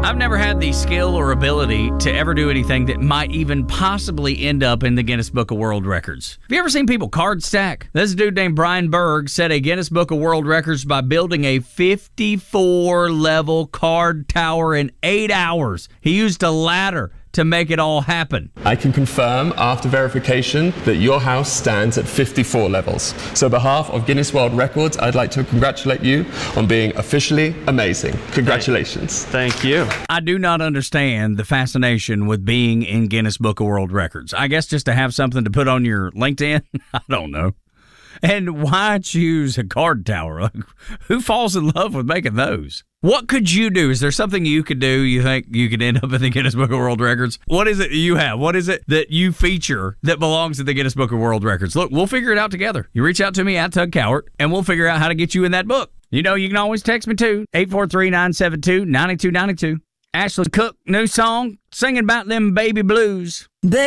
I've never had the skill or ability to ever do anything that might even possibly end up in the Guinness Book of World Records. Have you ever seen people card stack? This dude named Brian Berg set a Guinness Book of World Records by building a 54-level card tower in 8 hours. He used a ladder to make it all happen. I can confirm after verification that your house stands at 54 levels. So on behalf of Guinness World Records, I'd like to congratulate you on being officially amazing. Congratulations. Thank you. I do not understand the fascination with being in Guinness Book of World Records. I guess just to have something to put on your LinkedIn? I don't know. And why choose a card tower? Who falls in love with making those? What could you do? Is there something you could do you think you could end up in the Guinness Book of World Records? What is it you have? What is it that you feature that belongs in the Guinness Book of World Records? Look, we'll figure it out together. You reach out to me at Tug Cowart, and we'll figure out how to get you in that book. You know, you can always text me too, 843-972-9292. Ashley Cook, new song, singing about them baby blues.